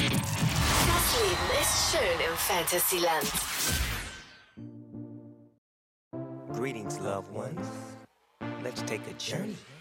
Das Leben ist schön im Fantasyland. Greetings, loved ones. Let's take a journey